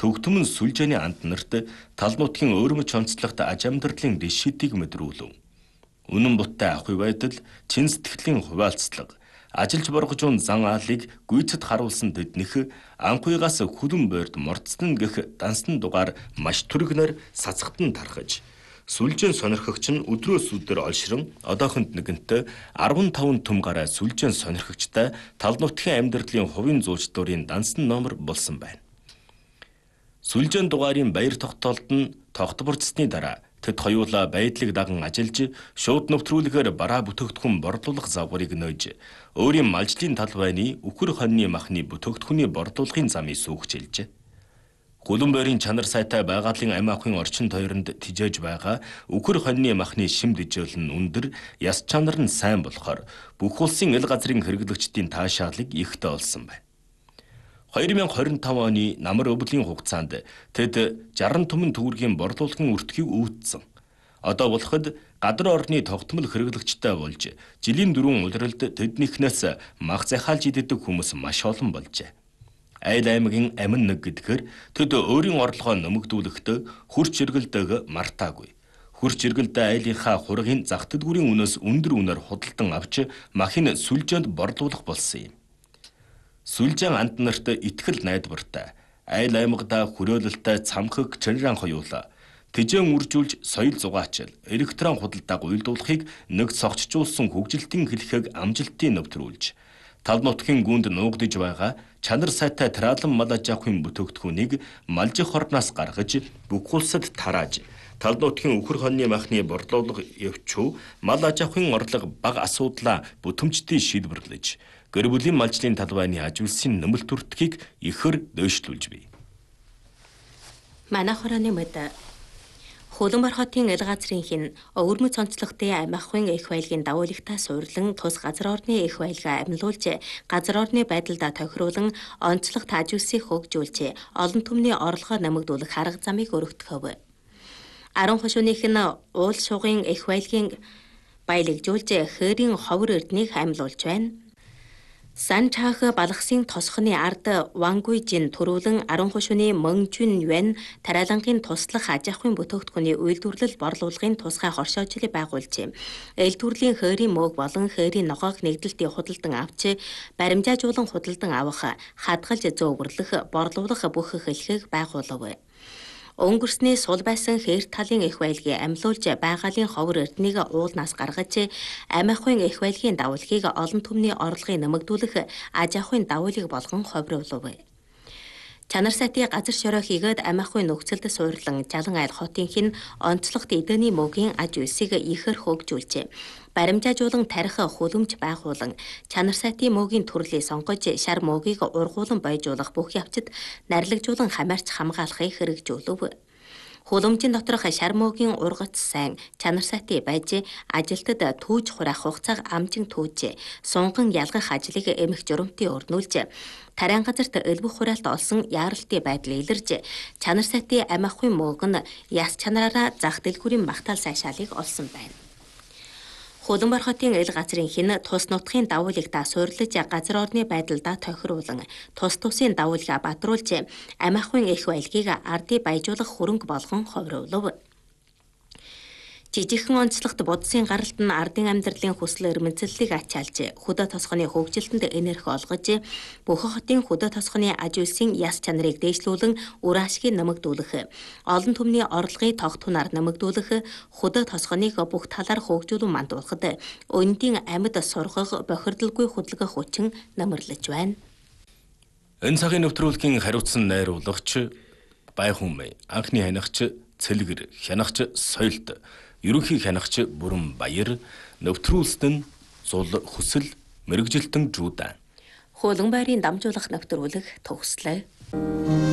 төгтөмөн сүлжээний анд нарт тал нутгийн өөрмөч онцлогт аж амьдралын дэшидийг мэдрүүлв. Үнэн буттай ахуй байдал, чин сэтгэлийн хуваалцлага, ажилж боргожуун зан аалыг гүйцэд харуулсан тэднийх анхуйгаас хүлэн бойрд мордсон гэх дансан дугаар маш түргнээр сацхтан тархаж, сүлжээн сонирхогч нь өдрөөс өдөр олшрон одоохонд нэгэнтээ 15 түм гараа сүлжээн сонирхогчтой тал нутгийн амьдралын хувийн зууч дурын дансан номер болсон байна. Сүлжээн дугаарын баяр тогтоолд нь тогт бурцсны дараа тэд хоёулаа байдлыг даган ажиллаж шууд нэвтрүүлгээр бараа бүтээгдэхүүн борлуулах загварыг нөөж өөрийн малжлын талбайны үхэр хоньны махны бүтээгдэхүүний борлуулахын замыг сүүхжэлжээ. Гулан бойрын чанар сайтай байгалийн амь ахуйн орчин тойронд тижээж байгаа үхэр хоньны махны шим дэжөөл нь өндөр, яс чанар нь сайн болохоор бүх улсын ил газрын хэрэглэгчдийн таашаалыг ихтэй олсон байна. 2025 оны намар өвлийн хугацаанд тэд 60 түмэн төгрөгийн борлуулалтын өртгийг үүдсэн. Одоо болоход гадар орны тогтмол хэрэглэгчтэй болж жилийн 4 улиралд тэднийхнээс мах захиалж иддэг хүмүүс маш олон болжээ. Айл аймгийн амин нэг гэдгээр тэд өөрийн орлогоо нэмэгдүүлэхдээ хурц эргэлдэг мартаагүй. Хурц эргэлдээ айлынхаа хургийн зах дэлгүүрийн үнээс өндөр үнээр худалдан авч махын сүлжээнд борлуулах болсон юм. Сүлжээн анд нарт итгэл найдвартай, айл аймагда хүрээлэлтэй цамхаг чанаран хоёулаа тэжээн үржүүлж соёл зугаачил, электрон худалдааг уйлдуулахыг нэг цогцжуулсан хөгжилтийн хэлхэг амжилтын нэвтрүүлж, тал нутгийн гүнд нуугдж байгаа чанар сайтай траалан мал аж ахуйн бүтээгдэхүүнийг малжих орноос гаргаж бүх улсад тарааж, тал нутгийн үхэр хоньны махны борлуулга явчуу мал аж ахуйн орлого бага асуудлаа бүтэмжтэй шийдвэрлэж, гэр бүлийн малжлын талбайны аж үйлсийн нэмэлт төртгийг ихэр дэвшлүүлж бий. Манай хорооны мэд Хөлбөмбөр хотын ил газрын хин өвөрмөц онцлогтой амь ахуйн их байлгийн дагуулгатаа суурлан тус газар орны их байлгаа амьлуулж, газар орны байдалдаа тохируулан онцлог аж үйлсийг хөгжүүлж, олон түмний орлогоо нэмэгдүүлэх арга замыг өргөтгөв. 10 хошууных нь уул шугын их байлгийн баялагжуулж, хээрийн ховор эрднийг амьлуулж байна. Сан чаах балгасын тосхны ард вангуйжин төрүүлэн 10 хошууны мөнгжүн юан тариалангийн туслах аж ахуйн бүтээгдэхүүний үйлдвэрлэл борлуулгын тусгай хоршоожлыг байгуулж, эл төрлийн хээрийн мөөг болон хээрийн ногоог нэгдэлтийн худалдан авч, баримжаажуулан худалдан авах, хадгалж зөөвөрлөх, борлуулах бүх хэлхийг байгуулав. Өнгөрсний сул байсан хээр талын их байлгийг амьлуулж байгалийн ховор эрднийг уулнаас гаргаж, амь ахуйн их байлгийн дагуулгийг олон түмний орлогыг нэмэгдүүлэх аж ахуйн дагуулыг болгон ховруулав. Чанар сайтын газар шороо хийгээд амь ахуйн нөхцөлд суурлан Жалан айл хотын хин онцлогт эдэний мөгийн аж үйлсийг ихэр хөгжүүлж, баримжаажуулан тарих хөлөмж байгуулан, чанар сайтын мөгийн төрлийг сонгож, шар мөгийг ургуулan бойжуулах бүх явцад нарлагжуулан хамаарч хамгаалахыг хэрэгжүүлв. Хөлөмжийн доторх шар мөгийн ургац сайн чанар сайтын байж, ажилтад түүж хураах хугацааг амжин түүж, сунган ялгах ажлыг эмх журамтын өрнүүлж, тариан газарт элбэх хураалт олсон яаралтын байдал илэрж, чанар сайтын амь ахуйн мөөг нь яс чанараараа зах дэлгүүрийн магтаал сайшаалыг олсон байна. Хөлбөмбөр хотын ил газрын хин тус нутгийн дагуулгатаа суурлаж, газар орны байдалдаа тохируулан, тус тусын дагуулгаа бадруулж, амь ахуйн их байлгийг ардыг баяжуулах хөрөнгө болгон ховруулав. Жижигхэн онцлогт будсын гаралт нь ардын амьдралын хүсэл эрмэлзлийг ачаалж, хөдөө тосгоны хөгжилтөнд энерги олгож, бүх хотын хөдөө тосгоны аж үйлсийн яс чанарыг дээшлүүлэн үр ашгийг нэмэгдүүлэх, олон түмний орлогыг тогт тунаар нэмэгдүүлэх, хөдөө тосгоныг бүх талаар хөгжүүлэн мандуулахад өндийн амьд сургах, бохирдолгүй хөдөлгөх хүчин нэмэрлэж байна. Энэ цагийн нэвтрүүлгийн хариуцсан найруулагч Байхүнмэй, анхны хянагч Цэлгэр, хянагч Соёлт, ерөнхий хянагч Бүрэн Баяр, нэвтрүүлсэн нь Зул Хүсэл, мэрэгжилтэн Жуудан. Хөлбөмбөрийн дамжуулах нэвтрүүлэг төгслөө.